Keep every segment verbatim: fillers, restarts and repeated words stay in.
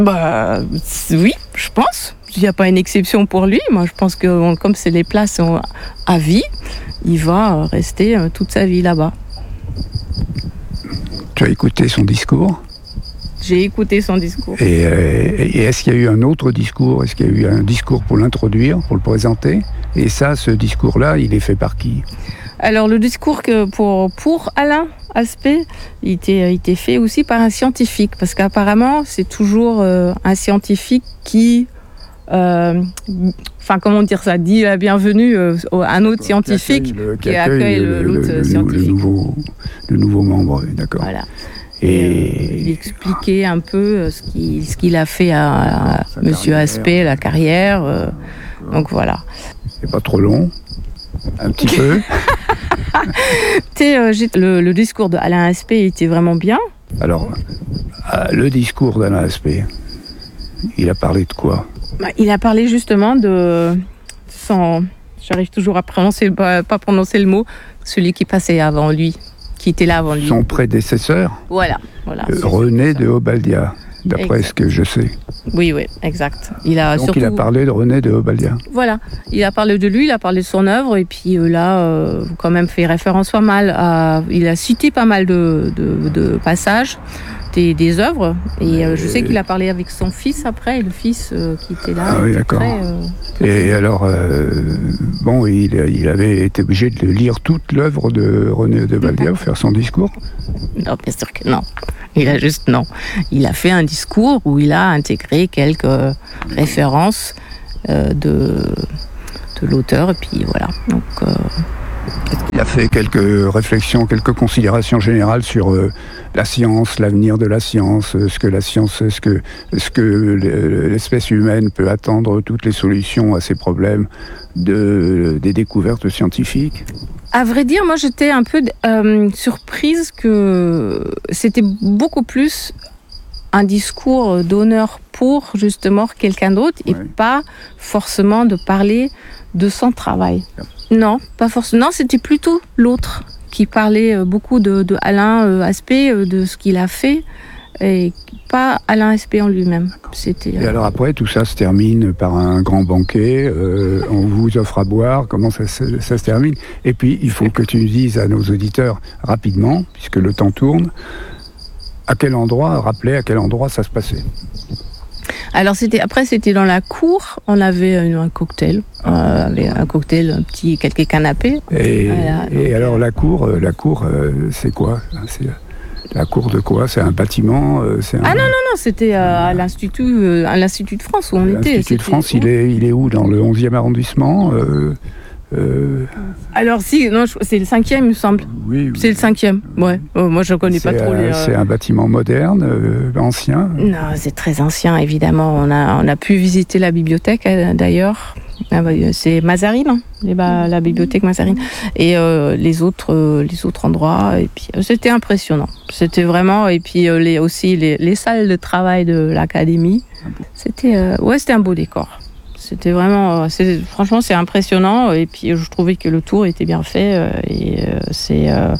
Bah oui, je pense. Il n'y a pas une exception pour lui. Moi, je pense que comme c'est les places à vie, il va rester toute sa vie là-bas. Tu as écouté son discours ? J'ai écouté son discours. Et, euh, et est-ce qu'il y a eu un autre discours ? Est-ce qu'il y a eu un discours pour l'introduire, pour le présenter ? Et ça, ce discours-là, il est fait par qui ? Alors, le discours que pour, pour Alain Aspect, il était, il était fait aussi par un scientifique. Parce qu'apparemment, c'est toujours euh, un scientifique qui... Euh, enfin, comment dire ça, dit la bienvenue euh, à un autre scientifique qui accueille, le, qui qui accueille accueille le, l'autre le, scientifique. Le nouveau, le nouveau membre, d'accord. Voilà. Et, et euh, il expliquait un peu ce qu'il, ce qu'il a fait à, à Monsieur Aspect, la carrière. Euh, donc voilà. C'est pas trop long, un petit peu. euh, le, le discours d'Alain Aspect était vraiment bien. Alors, le discours d'Alain Aspect, il a parlé de quoi ? Il a parlé justement de son, j'arrive toujours à prononcer, pas, pas prononcer le mot, celui qui passait avant lui, qui était là avant lui. Son prédécesseur. Voilà, voilà. Euh, René de Obaldia, d'après exact. Ce que je sais. Oui, oui, exact. Il a Donc surtout... il a parlé de René de Obaldia. Voilà, il a parlé de lui, il a parlé de son œuvre, et puis euh, là, euh, quand même fait référence pas mal à... Il a cité pas mal de, de, de passages. Des, des œuvres et euh, je sais qu'il a parlé avec son fils après, et le fils euh, qui était là. Ah oui, d'accord. Très, euh, très et alors, euh, bon, il, il avait été obligé de lire toute l'œuvre de René de Obaldia pour faire son discours ? Non, bien sûr que non. Il a juste non. Il a fait un discours où il a intégré quelques euh, références euh, de, de l'auteur et puis voilà. Donc. Euh, Il a fait quelques réflexions, quelques considérations générales sur euh, la science, l'avenir de la science, ce que la science, ce que, ce que l'espèce humaine peut attendre, toutes les solutions à ces problèmes, de, des découvertes scientifiques. À vrai dire, moi j'étais un peu euh, surprise que c'était beaucoup plus un discours d'honneur pour justement quelqu'un d'autre et ouais. Pas forcément de parler de son travail. Non, pas forcément. Non, c'était plutôt l'autre qui parlait beaucoup de, de Alain Aspect, de ce qu'il a fait, et pas Alain Aspect en lui-même. C'était, et alors après, tout ça se termine par un grand banquet, euh, on vous offre à boire, comment ça, ça, ça se termine ? Et puis, il faut que tu dises à nos auditeurs rapidement, puisque le temps tourne, à quel endroit, rappeler à quel endroit ça se passait ? Alors c'était après c'était dans la cour, on avait un cocktail, euh, avec un cocktail, un petit quelques canapés. Et, voilà, et donc, alors la cour, la cour, euh, c'est quoi ? C'est la cour de quoi ? C'est un bâtiment c'est un... Ah non non non, c'était euh, à l'institut, euh, à l'institut de France où on L'Institut était. L'Institut de France, il est, il est où ? Dans le onzième arrondissement euh, euh... Alors si, non, c'est le cinquième, il me semble. Oui, oui. C'est le cinquième, ouais. Oh, moi, je ne connais c'est pas trop euh, les... C'est un bâtiment moderne, euh, ancien ? Non, c'est très ancien, évidemment. On a, on a pu visiter la bibliothèque, d'ailleurs. C'est Mazarine, hein, les, la bibliothèque Mazarine. Et euh, les, autres, euh, les autres endroits. Et puis, euh, c'était impressionnant. C'était vraiment... Et puis, euh, les, aussi, les, les salles de travail de l'académie. C'était, euh, ouais, c'était un beau décor. C'était vraiment, c'est, franchement, c'est impressionnant. Et puis, je trouvais que le tour était bien fait. Et euh, c'est, euh...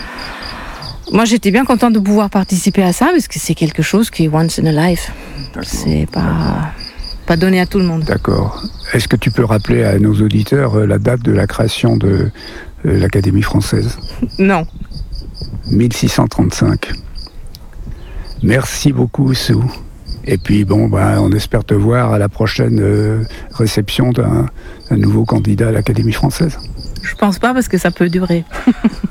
moi, j'étais bien contente de pouvoir participer à ça parce que c'est quelque chose qui est once in a life. D'accord. C'est pas, pas donné à tout le monde. D'accord. Est-ce que tu peux rappeler à nos auditeurs la date de la création de euh, l'Académie française ? Non. mille six cent trente-cinq. Merci beaucoup, Sue. Et puis, bon, ben, on espère te voir à la prochaine euh, réception d'un, d'un nouveau candidat à l'Académie française. Je pense pas parce que ça peut durer.